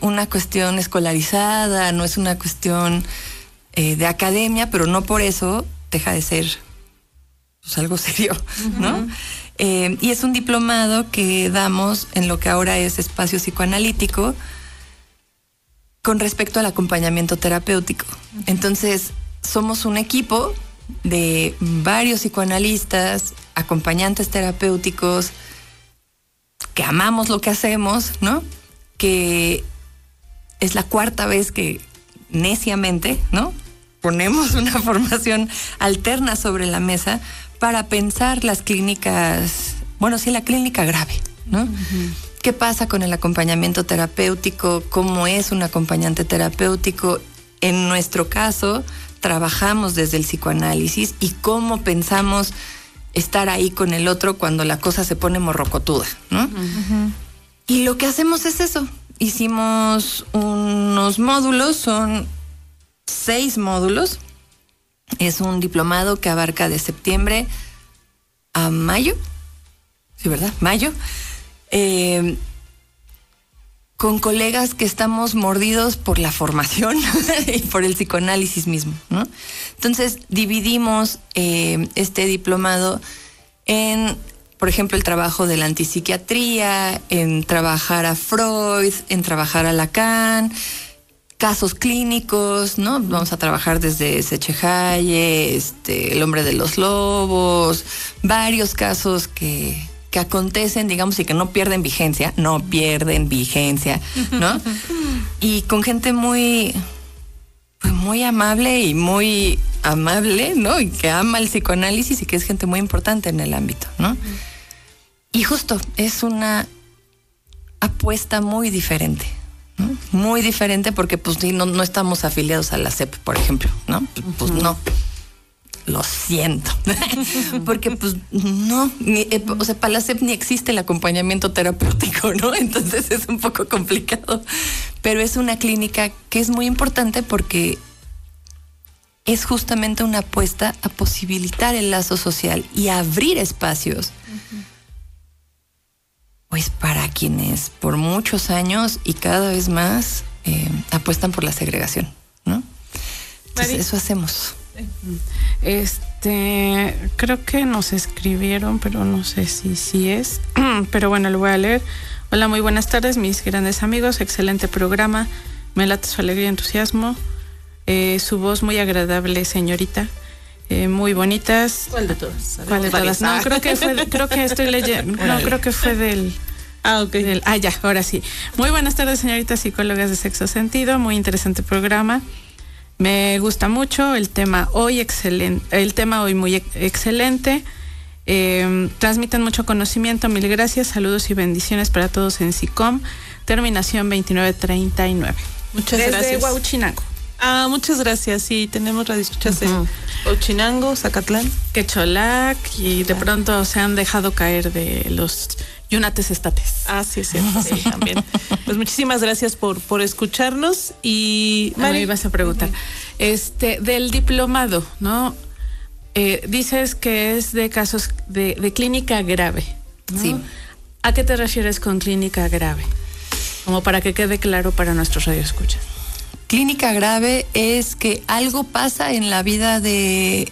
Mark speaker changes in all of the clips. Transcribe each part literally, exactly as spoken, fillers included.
Speaker 1: una cuestión escolarizada, no es una cuestión eh, de academia, pero no por eso deja de ser pues, algo serio, uh-huh. ¿no? Eh, y es un diplomado que damos en lo que ahora es espacio psicoanalítico con respecto al acompañamiento terapéutico. Uh-huh. Entonces, somos un equipo de varios psicoanalistas, acompañantes terapéuticos, que amamos lo que hacemos, ¿no? Que es la cuarta vez que neciamente, ¿no? Ponemos una formación alterna sobre la mesa para pensar las clínicas, bueno, sí, la clínica grave, ¿no? Uh-huh. ¿Qué pasa con el acompañamiento terapéutico? ¿Cómo es un acompañante terapéutico? En nuestro caso, trabajamos desde el psicoanálisis y cómo pensamos estar ahí con el otro cuando la cosa se pone morrocotuda, ¿no? Uh-huh. Y lo que hacemos es eso. Hicimos unos módulos, son seis módulos. Es un diplomado que abarca de septiembre a mayo. Sí, ¿verdad? Mayo. Eh, con colegas que estamos mordidos por la formación y por el psicoanálisis mismo, ¿no? Entonces, dividimos eh, este diplomado en, por ejemplo, el trabajo de la antipsiquiatría, en trabajar a Freud, en trabajar a Lacan, casos clínicos, ¿no? Vamos a trabajar desde Sechehaye, este, el hombre de los lobos, varios casos que... que acontecen, digamos, y que no pierden vigencia, no pierden vigencia, ¿no? Y con gente muy, pues muy amable y muy amable, ¿no? Y que ama el psicoanálisis y que es gente muy importante en el ámbito, ¿no? Y justo, es una apuesta muy diferente, ¿no? Muy diferente porque, pues, no, no estamos afiliados a la S E P, por ejemplo, ¿no? Pues no. Lo siento, porque pues no, ni, eh, o sea, para la S E P ni existe el acompañamiento terapéutico, ¿no? Entonces es un poco complicado, pero es una clínica que es muy importante porque es justamente una apuesta a posibilitar el lazo social y a abrir espacios, uh-huh. pues para quienes por muchos años y cada vez más eh, apuestan por la segregación, ¿no? Entonces Mari. Eso hacemos.
Speaker 2: Este, creo que nos escribieron, pero no sé si si es. Pero bueno, lo voy a leer. Hola, muy buenas tardes, mis grandes amigos. Excelente programa. Me late su alegría y entusiasmo. Eh, su voz muy agradable, señorita. Eh, muy bonitas.
Speaker 3: ¿Cuál de todas?
Speaker 2: ¿Cuál de todas? No, creo que fue, creo que estoy leyendo. No, creo que fue del.
Speaker 3: Ah, ok.
Speaker 2: Del, ah, ya, ahora sí. Muy buenas tardes, señoritas psicólogas de Sexto Sentido. Muy interesante programa. Me gusta mucho el tema hoy excelente, el tema hoy muy excelente. Eh, transmiten mucho conocimiento, mil gracias, saludos y bendiciones para todos en SICOM, terminación veintinueve treinta y nueve.
Speaker 3: Muchas
Speaker 2: Desde
Speaker 3: gracias.
Speaker 2: Desde Huauchinango.
Speaker 3: Ah, muchas gracias. Sí, tenemos radioescuchas uh-huh. en Huauchinango, Zacatlán,
Speaker 2: Quecholac y de pronto se han dejado caer de los Yunates Estates.
Speaker 3: Ah, sí, sí, sí, también. Pues muchísimas gracias por, por escucharnos y
Speaker 2: Mari, me ibas a preguntar, uh-huh. este, del diplomado, ¿no? Eh, dices que es de casos de, de clínica grave, ¿no?
Speaker 1: Sí.
Speaker 2: ¿A qué te refieres con clínica grave? Como para que quede claro para nuestros radioescuchas.
Speaker 1: Clínica grave es que algo pasa en la vida de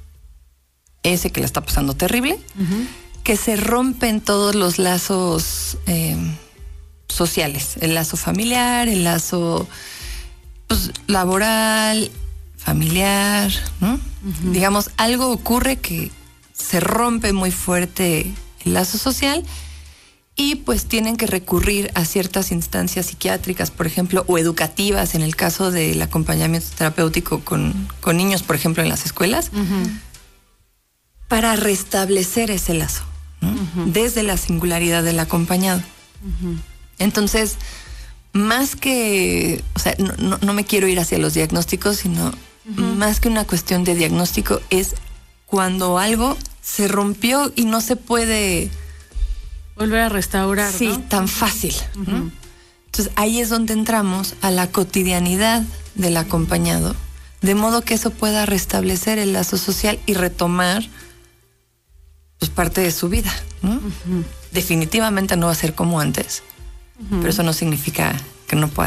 Speaker 1: ese que la está pasando terrible, uh-huh. que se rompen todos los lazos eh, sociales, el lazo familiar, el lazo pues, laboral, familiar, ¿no? Uh-huh. Digamos, algo ocurre que se rompe muy fuerte el lazo social y pues tienen que recurrir a ciertas instancias psiquiátricas, por ejemplo, o educativas, en el caso del acompañamiento terapéutico con, con niños, por ejemplo, en las escuelas, uh-huh. para restablecer ese lazo, ¿no? Uh-huh. Desde la singularidad del acompañado. Uh-huh. Entonces, más que, o sea, no, no, no me quiero ir hacia los diagnósticos, sino uh-huh. más que una cuestión de diagnóstico, es cuando algo se rompió y no se puede
Speaker 2: volver a restaurar,
Speaker 1: sí,
Speaker 2: ¿no?
Speaker 1: tan fácil,
Speaker 2: uh-huh.
Speaker 1: ¿no? Entonces ahí es donde entramos a la cotidianidad del acompañado, de modo que eso pueda restablecer el lazo social y retomar pues parte de su vida, ¿no? Uh-huh. Definitivamente no va a ser como antes, uh-huh. pero eso no significa que no pueda